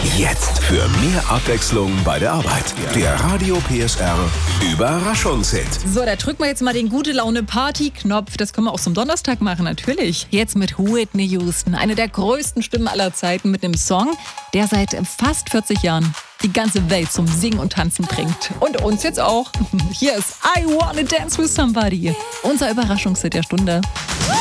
Jetzt für mehr Abwechslung bei der Arbeit. Der Radio PSR Überraschungshit. So, da drücken wir jetzt mal den Gute-Laune-Party-Knopf. Das können wir auch zum Donnerstag machen, natürlich. Jetzt mit Whitney Houston, eine der größten Stimmen aller Zeiten, mit einem Song, der seit fast 40 Jahren die ganze Welt zum Singen und Tanzen bringt. Und uns jetzt auch. Hier ist I Wanna Dance With Somebody, unser Überraschungshit der Stunde.